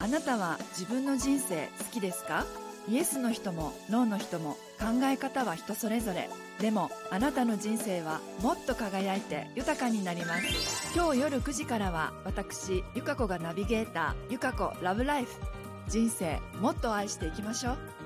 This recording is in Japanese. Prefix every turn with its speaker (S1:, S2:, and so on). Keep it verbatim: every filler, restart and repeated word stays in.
S1: あなたは自分の人生好きですか？イエスの人もノーの人も考え方は人それぞれ。でもあなたの人生はもっと輝いて豊かになります。今日夜くじからは私ゆかこがナビゲーターゆかこラブライフ。人生もっと愛していきましょう。